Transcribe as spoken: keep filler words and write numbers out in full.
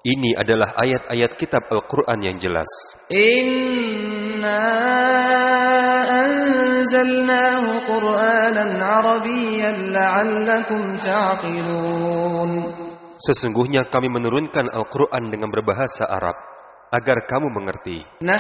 Ini adalah ayat-ayat kitab Al-Quran yang jelas. Inna anzalnahu Qur'anan Arabiyyan la'allakum ta'qilun. Sesungguhnya kami menurunkan Al-Quran dengan berbahasa Arab, agar kamu mengerti. Nahnu